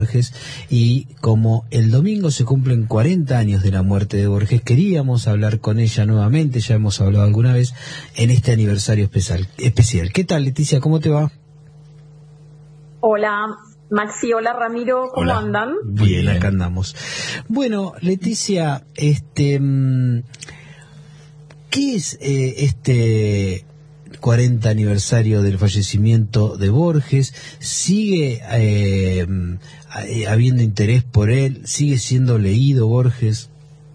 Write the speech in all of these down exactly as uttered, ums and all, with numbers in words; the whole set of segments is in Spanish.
Borges, y como el domingo se cumplen cuarenta años de la muerte de Borges, queríamos hablar con ella nuevamente, ya hemos hablado alguna vez, en este aniversario especial. especial. ¿Qué tal, Leticia? ¿Cómo te va? Hola, Maxi, hola Ramiro, ¿cómo Hola. andan? Bien, acá andamos. Bueno, Leticia, este, ¿qué es eh, este cuarenta aniversario del fallecimiento de Borges? ¿Sigue eh, habiendo interés por él? ¿Sigue siendo leído Borges?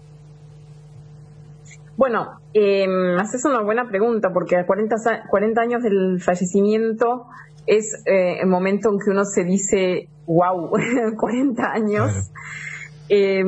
Bueno, eh, haces una buena pregunta, porque a cuarenta, cuarenta años del fallecimiento es eh, el momento en que uno se dice, wow, cuarenta años. Claro. Eh,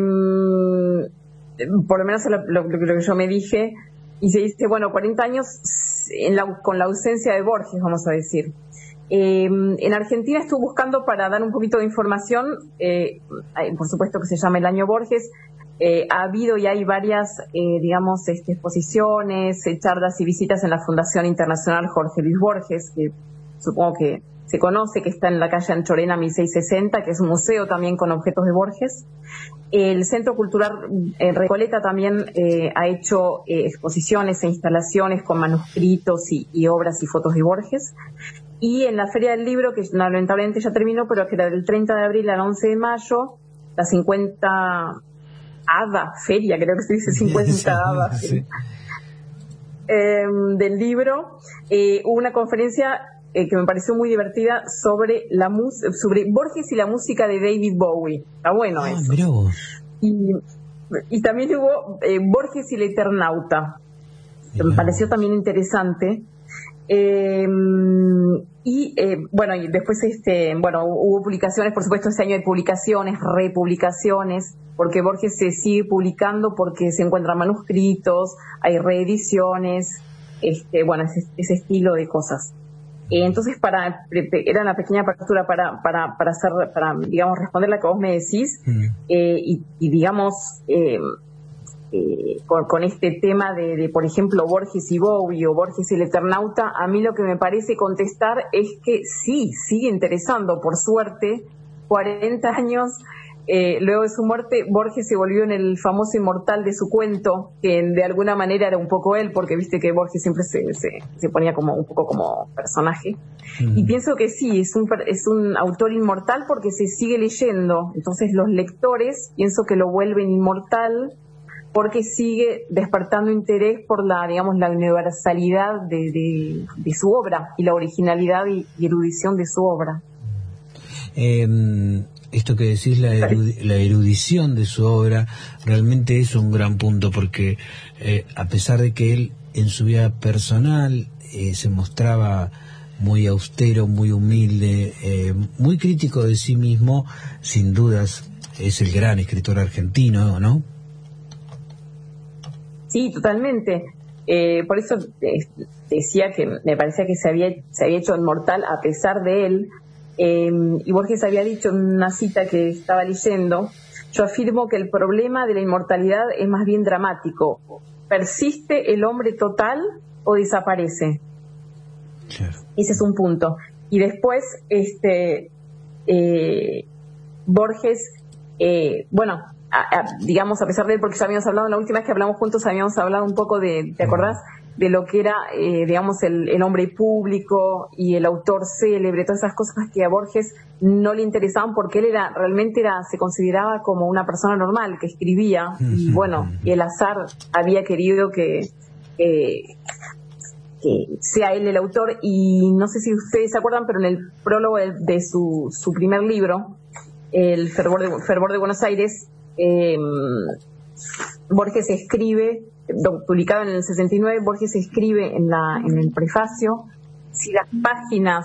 por lo menos lo, lo, lo que yo me dije, y se dice, bueno, cuarenta años en la, con la ausencia de Borges, vamos a decir. Eh, en Argentina estuve buscando para dar un poquito de información, eh, por supuesto que se llama el Año Borges. Eh, ha habido y hay varias, eh, digamos, este, exposiciones, eh, charlas y visitas en la Fundación Internacional Jorge Luis Borges, que supongo que se conoce, que está en la calle Anchorena mil seiscientos sesenta, que es un museo también con objetos de Borges. El Centro Cultural eh, Recoleta también eh, ha hecho eh, exposiciones e instalaciones con manuscritos y, y obras y fotos de Borges. Y en la Feria del Libro, que lamentablemente ya terminó, pero que era del treinta de abril al once de mayo, la cincuenta Ada Feria, creo que se dice cincuenta Ada, sí. eh, del libro, eh, hubo una conferencia eh, que me pareció muy divertida sobre la mus sobre Borges y la música de David Bowie. Está bueno ah, eso. Mirá vos. Y, y también hubo eh, Borges y el Eternauta, que me pareció también interesante. Eh, y eh, bueno, y después este bueno hubo publicaciones, por supuesto este año hay publicaciones, republicaciones, porque Borges se sigue publicando porque se encuentran manuscritos, hay reediciones, este bueno ese, ese estilo de cosas. Eh, entonces para era una pequeña apertura para para para hacer para digamos responder la que vos me decís mm. eh, y, y digamos eh, Eh, con, con este tema de, de, por ejemplo, Borges y Bowie o Borges y el Eternauta, a mí lo que me parece contestar es que sí, sigue interesando, por suerte, cuarenta años eh, luego de su muerte, Borges se volvió en el famoso inmortal de su cuento, que de alguna manera era un poco él, porque viste que Borges siempre se, se, se ponía como un poco como personaje. Mm. Y pienso que sí, es un, es un autor inmortal porque se sigue leyendo, entonces los lectores pienso que lo vuelven inmortal porque sigue despertando interés por la, digamos, la universalidad de, de, de su obra y la originalidad y, y erudición de su obra. Eh, esto que decís, la, erudi la erudición de su obra, realmente es un gran punto, porque eh, a pesar de que él en su vida personal eh, se mostraba muy austero, muy humilde, eh, muy crítico de sí mismo, sin dudas es el gran escritor argentino, ¿no? Sí, totalmente. Eh, por eso eh, decía que me parecía que se había, se había hecho inmortal a pesar de él. Eh, y Borges había dicho en una cita que estaba leyendo, yo afirmo que el problema de la inmortalidad es más bien dramático. ¿Persiste el hombre total o desaparece? Claro. Ese es un punto. Y después, este eh, Borges, eh, bueno... A, a, digamos, a pesar de él, porque ya habíamos hablado, la última vez que hablamos juntos habíamos hablado un poco de, ¿te acordás? De lo que era, eh, digamos, el, el hombre público y el autor célebre, todas esas cosas que a Borges no le interesaban porque él era, realmente era, se consideraba como una persona normal, que escribía, y bueno, y el azar había querido que, eh, que sea él el autor, y no sé si ustedes se acuerdan, pero en el prólogo de, de su, su primer libro, El fervor de, fervor de Buenos Aires, Eh, Borges escribe, publicado en el sesenta y nueve, Borges escribe en, la, en el prefacio, si las páginas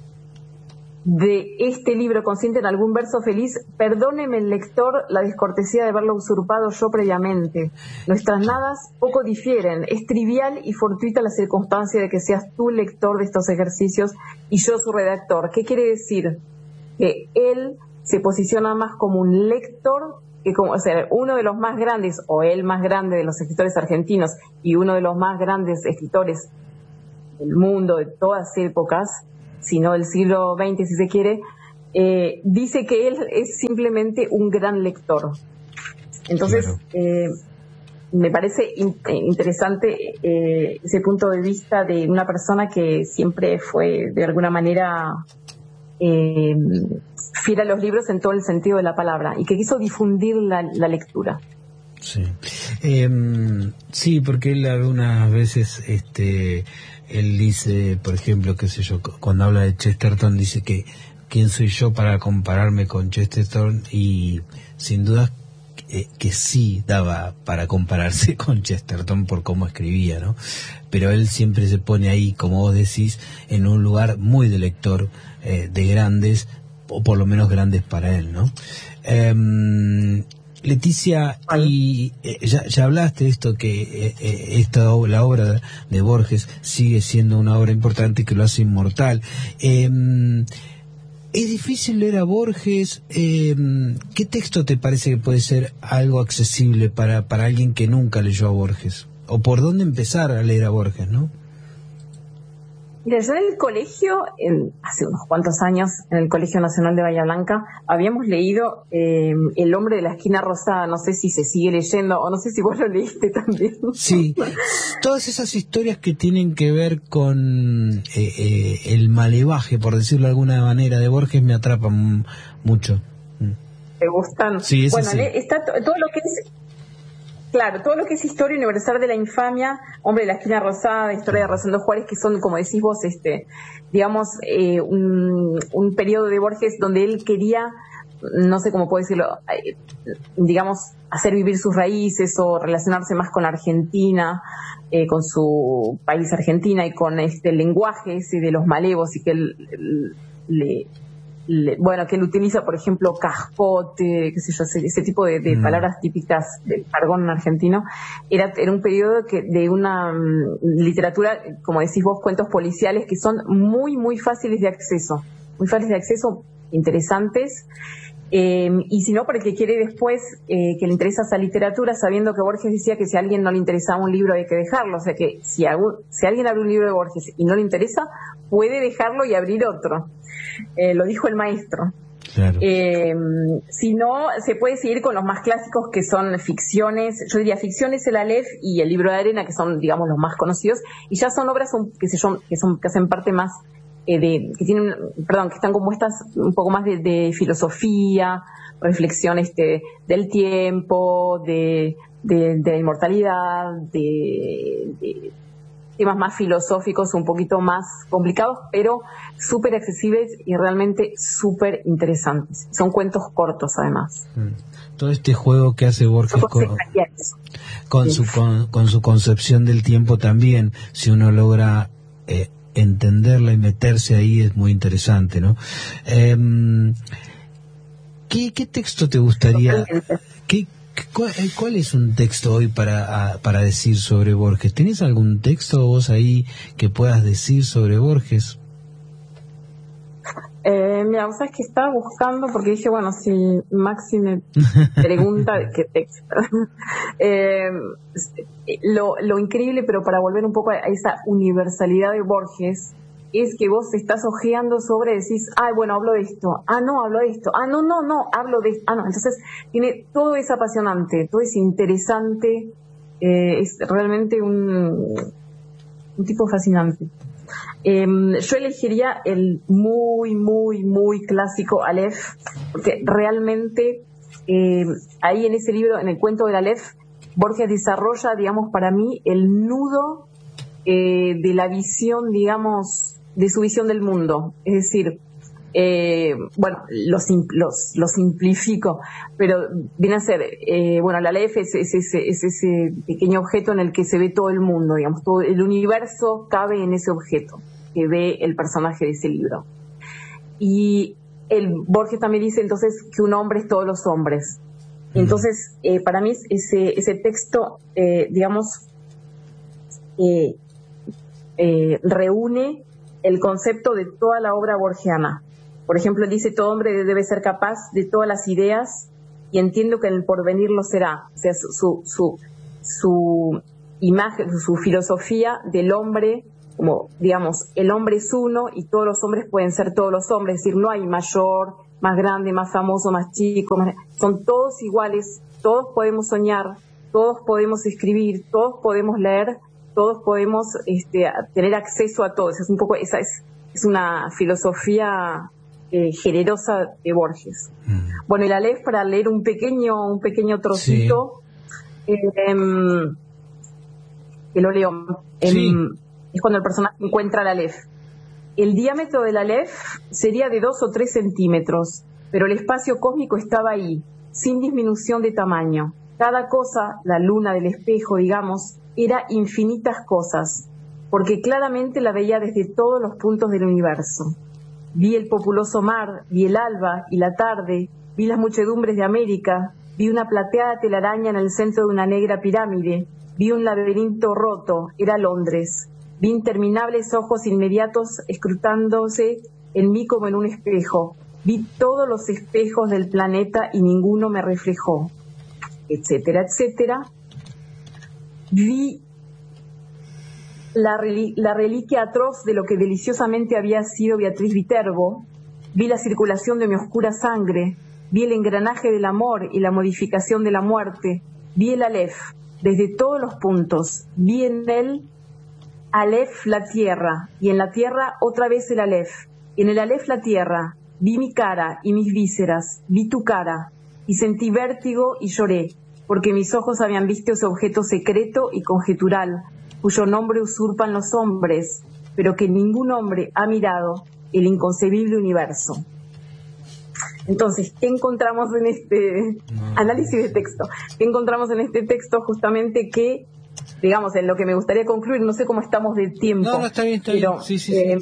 de este libro consienten algún verso feliz, perdóneme el lector la descortesía de haberlo usurpado yo previamente. Nuestras nadas poco difieren, es trivial y fortuita la circunstancia de que seas tú lector de estos ejercicios y yo su redactor. ¿Qué quiere decir? Que él se posiciona más como un lector que como, o sea, uno de los más grandes, o el más grande de los escritores argentinos, y uno de los más grandes escritores del mundo de todas épocas, sino del siglo veinte, si se quiere, eh, dice que él es simplemente un gran lector. Entonces, claro. eh, me parece in- interesante eh, ese punto de vista de una persona que siempre fue, de alguna manera, eh, fiel a los libros en todo el sentido de la palabra y que quiso difundir la, la lectura. Sí, eh, sí, porque él algunas veces, este, él dice, por ejemplo, qué sé yo, cuando habla de Chesterton, dice que quién soy yo para compararme con Chesterton, y sin duda eh, que sí daba para compararse con Chesterton por cómo escribía, ¿no? Pero él siempre se pone ahí, como vos decís, en un lugar muy de lector, eh, de grandes, o por lo menos grandes para él, ¿no? Eh, Leticia, y eh, ya, ya hablaste de esto, que eh, eh, esta la obra de Borges sigue siendo una obra importante que lo hace inmortal. Eh, ¿Es difícil leer a Borges? Eh, ¿Qué texto te parece que puede ser algo accesible para, para alguien que nunca leyó a Borges? ¿O por dónde empezar a leer a Borges, no? Mira, yo en el colegio, en, hace unos cuantos años, en el Colegio Nacional de Bahía Blanca, habíamos leído eh, El hombre de la esquina rosada. No sé si se sigue leyendo, o no sé si vos lo leíste también. Sí, todas esas historias que tienen que ver con eh, eh, el malevaje, por decirlo de alguna manera, de Borges me atrapan mucho. ¿Te gustan? Sí, eso bueno, sí. Está to- todo lo que es... Claro, todo lo que es Historia Universal de la Infamia, Hombre de la Esquina Rosada, Historia de Rosendo Juárez, que son, como decís vos, este, digamos, eh, un, un periodo de Borges donde él quería, no sé cómo puedo decirlo, eh, digamos, hacer vivir sus raíces o relacionarse más con la Argentina, eh, con su país Argentina y con este lenguaje ese de los malevos, y que él, él le... Le, bueno, que él utiliza, por ejemplo, cascote, qué sé yo, ese, ese tipo de, de mm. palabras típicas del jargón argentino. Era, era un periodo que de una um, literatura, como decís vos, cuentos policiales que son muy, muy fáciles de acceso, muy fáciles de acceso, interesantes. Eh, y si no, para el que quiere después, eh, que le interesa esa literatura, sabiendo que Borges decía que si a alguien no le interesaba un libro hay que dejarlo, o sea que si, algún, si alguien abre un libro de Borges y no le interesa, puede dejarlo y abrir otro. Eh, lo dijo el maestro. Claro. Eh, si no, se puede seguir con los más clásicos, que son ficciones. Yo diría ficciones, el Aleph y el Libro de Arena, que son, digamos, los más conocidos, y ya son obras un, que, se, que, son, que hacen parte más eh, de, que tienen, perdón, que están compuestas un poco más de, de filosofía, reflexión este, del tiempo, de, de, de la inmortalidad, de, de temas más filosóficos, un poquito más complicados, pero súper accesibles y realmente súper interesantes. Son cuentos cortos, además. Todo este juego que hace Borges con, con, sí. su, con, con su concepción del tiempo también, si uno logra eh, entenderla y meterse ahí, es muy interesante, ¿no? Eh, ¿qué, ¿Qué texto te gustaría? ¿Qué, ¿Cuál, ¿Cuál es un texto hoy para, para decir sobre Borges? ¿Tenés algún texto vos ahí que puedas decir sobre Borges? Eh, mira, vos sabés que estaba buscando, porque dije, bueno, si Maxi me pregunta qué texto. eh, lo, lo increíble, pero para volver un poco a esa universalidad de Borges, es que vos estás hojeando sobre, decís, ah, bueno, hablo de esto, ah, no, hablo de esto, ah, no, no, no, hablo de esto, ah, no. Entonces, tiene todo es apasionante, todo es interesante, eh, es realmente un, un tipo fascinante. Eh, yo elegiría el muy, muy, muy clásico Aleph, porque realmente eh, ahí en ese libro, en el cuento del Aleph, Borges desarrolla, digamos, para mí, el nudo eh, de la visión, digamos, de su visión del mundo. Es decir, eh, bueno, lo, los, lo simplifico, pero viene a ser, eh, bueno, la Aleph es, es, es, es ese pequeño objeto en el que se ve todo el mundo, digamos, todo el universo cabe en ese objeto que ve el personaje de ese libro. Y el Borges también dice entonces que un hombre es todos los hombres. Entonces, eh, para mí ese, ese texto, eh, digamos, eh, eh, reúne el concepto de toda la obra borgiana. Por ejemplo, él dice, todo hombre debe ser capaz de todas las ideas y entiendo que en el porvenir lo será. O sea, su, su, su imagen, su filosofía del hombre como, digamos, el hombre es uno y todos los hombres pueden ser todos los hombres, es decir, no hay mayor, más grande, más famoso, más chico, más... son todos iguales, todos podemos soñar, todos podemos escribir, todos podemos leer, todos podemos este, tener acceso a todo. Es un poco, esa es, es una filosofía eh, generosa de Borges. Mm. Bueno, el Aleph, para leer un pequeño, un pequeño trocito, sí. eh, eh, que lo leo, eh, sí. es cuando el personaje encuentra el Aleph. El diámetro del Aleph sería de dos o tres centímetros, pero el espacio cósmico estaba ahí, sin disminución de tamaño. Cada cosa, la luna del espejo, digamos, era infinitas cosas, porque claramente la veía desde todos los puntos del universo. Vi el populoso mar, vi el alba y la tarde, vi las muchedumbres de América, vi una plateada telaraña en el centro de una negra pirámide, vi un laberinto roto, era Londres. Vi interminables ojos inmediatos escrutándose en mí como en un espejo. Vi todos los espejos del planeta y ninguno me reflejó, etcétera, etcétera. Vi la, reli- la reliquia atroz de lo que deliciosamente había sido Beatriz Viterbo. Vi la circulación de mi oscura sangre. Vi el engranaje del amor y la modificación de la muerte. Vi el Aleph desde todos los puntos. Vi en él Aleph la tierra, y en la tierra otra vez el Aleph. En el Aleph la tierra, vi mi cara y mis vísceras, vi tu cara, y sentí vértigo y lloré, porque mis ojos habían visto ese objeto secreto y conjetural, cuyo nombre usurpan los hombres, pero que ningún hombre ha mirado, el inconcebible universo. Entonces, ¿qué encontramos en este análisis de texto? ¿Qué encontramos en este texto? Justamente que, digamos, en lo que me gustaría concluir, no sé cómo estamos de tiempo. No, no, está bien, está bien. Pero, sí, sí, eh, sí.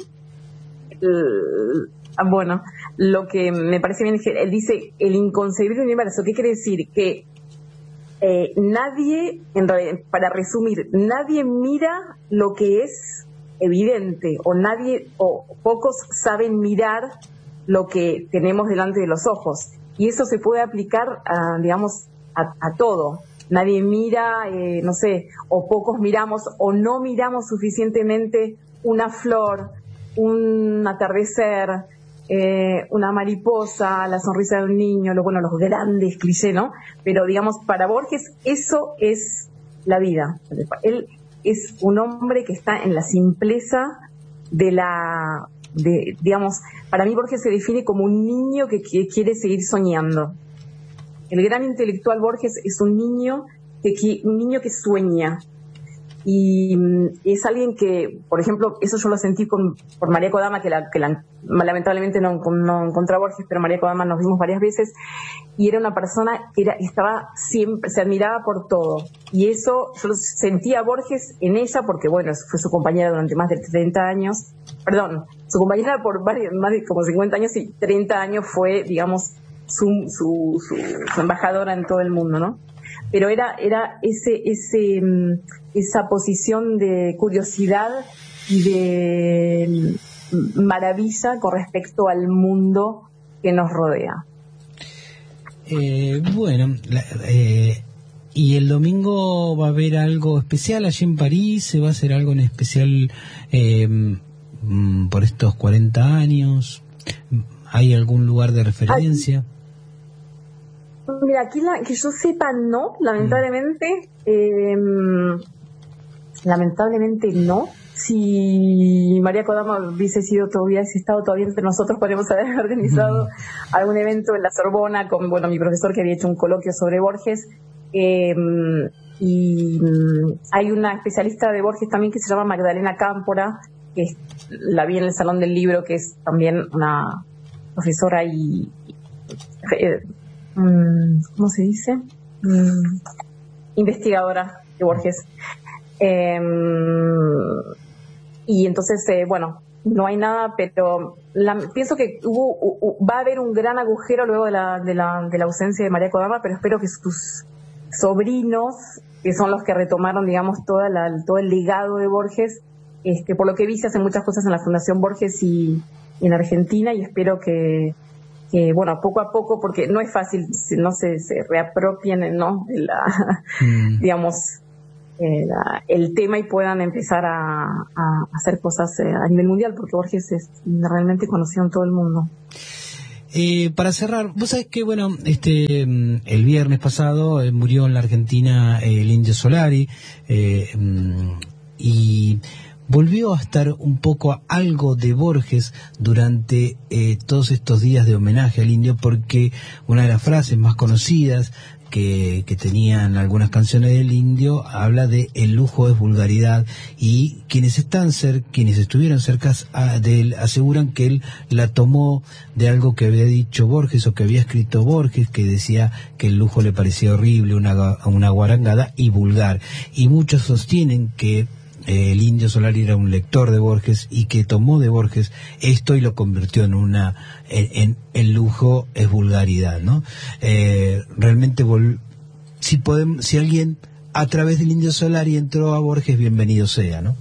El, bueno, lo que me parece bien es que él dice el inconcebible universo. ¿Qué quiere decir? Que eh, nadie, en realidad, para resumir, nadie mira lo que es evidente, o nadie, o pocos saben mirar lo que tenemos delante de los ojos. Y eso se puede aplicar, a, digamos, a, a todo. Nadie mira, eh, no sé, o pocos miramos, o no miramos suficientemente una flor, un atardecer, eh, una mariposa, la sonrisa de un niño, lo, bueno, los grandes clichés, ¿no? Pero, digamos, para Borges eso es la vida. Él es un hombre que está en la simpleza de la... De, digamos, para mí Borges se define como un niño que, que quiere seguir soñando. El gran intelectual Borges es un niño que, que un niño que sueña, y es alguien que, por ejemplo, eso yo lo sentí con, por María Kodama, que, la, que la, lamentablemente no, no encontré a Borges, pero María Kodama nos vimos varias veces, y era una persona que era, estaba siempre, se admiraba por todo, y eso yo lo sentía a Borges en ella, porque bueno, fue su compañera durante más de treinta años, perdón, su compañera por varios, más de como cincuenta años, y treinta años fue, digamos, su, su, su, su embajadora en todo el mundo, ¿no? Pero era, era ese, ese, esa posición de curiosidad y de maravilla con respecto al mundo que nos rodea. Eh, bueno, la, eh, ¿y el domingo va a haber algo especial allí en París? ¿Se va a hacer algo en especial eh, por estos cuarenta años? ¿Hay algún lugar de referencia? Ay. Mira, aquí la, que yo sepa no, lamentablemente, eh, lamentablemente no. Si María Kodama hubiese sido todavía, hubiese estado todavía entre nosotros, podríamos haber organizado mm. algún evento en la Sorbona con, bueno, mi profesor que había hecho un coloquio sobre Borges, eh, y hay una especialista de Borges también que se llama Magdalena Cámpora, que es, la vi en el Salón del Libro, que es también una profesora y... Eh, ¿cómo se dice? Mm, investigadora de Borges. Eh, y entonces, eh, bueno, no hay nada, pero la, pienso que hubo, uh, va a haber un gran agujero luego de la, de la, de la ausencia de María Kodama, pero espero que sus sobrinos, que son los que retomaron, digamos, toda la, todo el legado de Borges, este, por lo que vi se hacen muchas cosas en la Fundación Borges y, y en Argentina, y espero que que bueno, poco a poco, porque no es fácil, no se, se reapropien, ¿no? De la, mm. digamos, eh, la, el tema y puedan empezar a, a hacer cosas eh, a nivel mundial, porque Borges es realmente conocido en todo el mundo. Eh, para cerrar, vos sabés que, bueno, este el viernes pasado eh, murió en la Argentina eh, el Indio Solari, eh, y volvió a estar un poco algo de Borges durante eh, todos estos días de homenaje al Indio, porque una de las frases más conocidas que, que tenían algunas canciones del Indio habla de el lujo es vulgaridad, y quienes están cer quienes estuvieron cerca de él aseguran que él la tomó de algo que había dicho Borges o que había escrito Borges, que decía que el lujo le parecía horrible, una, una guarangada y vulgar, y muchos sostienen que el Indio Solari era un lector de Borges y que tomó de Borges esto y lo convirtió en una en, en el lujo es vulgaridad, ¿no? Eh, realmente vol si podemos, si alguien a través del Indio Solari entró a Borges, bienvenido sea, ¿no?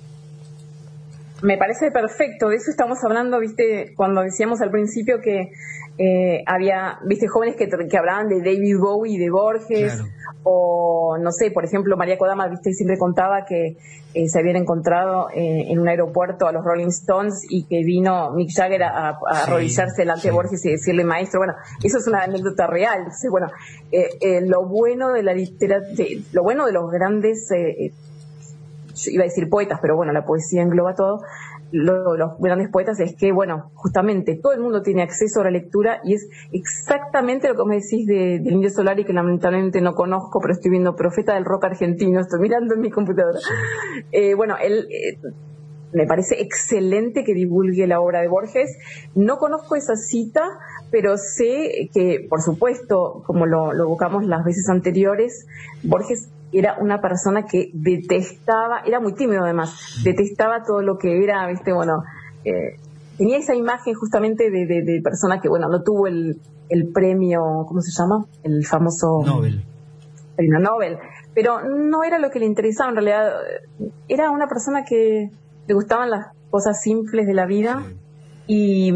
Me parece perfecto, de eso estamos hablando, viste, cuando decíamos al principio que eh, había, viste, jóvenes que, que hablaban de David Bowie y de Borges, claro. O no sé, por ejemplo, María Kodama, viste, siempre contaba que eh, se habían encontrado eh, en un aeropuerto a los Rolling Stones y que vino Mick Jagger a, a sí, arrodillarse delante sí. de Borges y decirle maestro. Bueno, eso es una anécdota real. Entonces, bueno, eh, eh, lo bueno de la literatura, lo bueno de los grandes, eh, yo iba a decir poetas, pero bueno, la poesía engloba todo. Lo, los grandes poetas es que, bueno, justamente todo el mundo tiene acceso a la lectura y es exactamente lo que me decís de, de Indio Solari, que lamentablemente no conozco, pero estoy viendo Profeta del Rock Argentino, estoy mirando en mi computadora. Eh, bueno, él eh, me parece excelente que divulgue la obra de Borges. No conozco esa cita, pero sé que, por supuesto, como lo, lo evocamos las veces anteriores, Borges era una persona que detestaba, era muy tímido además, detestaba todo lo que era, viste, bueno, eh, tenía esa imagen justamente de, de, de persona que, bueno, no tuvo el, el premio, ¿cómo se llama? El famoso Nobel. Premio Nobel, pero no era lo que le interesaba en realidad, era una persona que le gustaban las cosas simples de la vida, sí. y,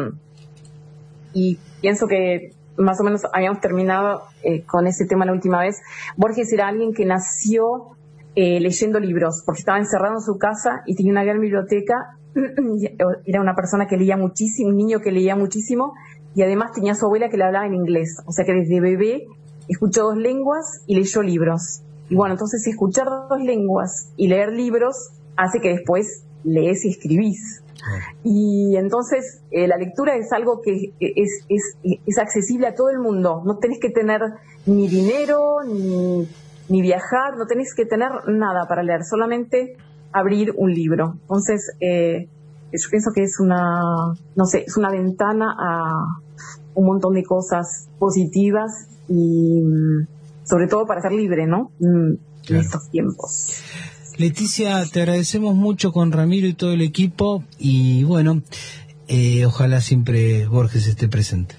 y pienso que más o menos habíamos terminado eh, con ese tema la última vez. Borges era alguien que nació eh, leyendo libros, porque estaba encerrado en su casa y tenía una gran biblioteca. Era una persona que leía muchísimo, un niño que leía muchísimo, y además tenía a su abuela que le hablaba en inglés. O sea que desde bebé escuchó dos lenguas y leyó libros. Y bueno, entonces escuchar dos lenguas y leer libros hace que después lees y escribís. Y entonces eh, la lectura es algo que es, es, es accesible a todo el mundo. No tenés que tener ni dinero, ni, ni viajar, no tenés que tener nada para leer, solamente abrir un libro. Entonces eh, yo pienso que es una, no sé, es una ventana a un montón de cosas positivas y sobre todo para ser libre, ¿no? En claro. estos tiempos. Leticia, te agradecemos mucho con Ramiro y todo el equipo, y bueno, eh, ojalá siempre Borges esté presente.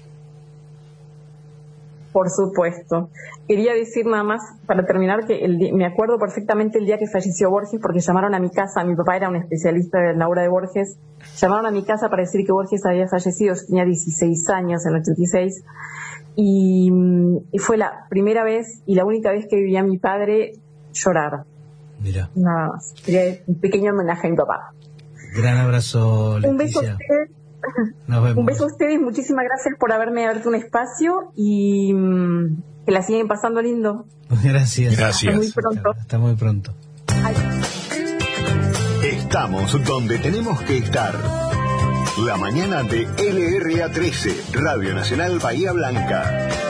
Por supuesto. Quería decir nada más, para terminar, que el, me acuerdo perfectamente el día que falleció Borges, porque llamaron a mi casa, mi papá era un especialista en la obra de Borges, llamaron a mi casa para decir que Borges había fallecido. Yo tenía dieciséis años, en el ochenta y seis, y, y fue la primera vez y la única vez que vi a mi padre llorar. Mira. Nada más. Quería un pequeño homenaje a mi papá. Gran abrazo, Leticia. Un beso a ustedes. Nos vemos. Un beso a ustedes. Muchísimas gracias por haberme abierto un espacio y mmm, que la siguen pasando lindo. Gracias. Gracias. Hasta muy pronto. Hasta muy pronto. Ay. Estamos donde tenemos que estar. La mañana de L R A trece, Radio Nacional Bahía Blanca.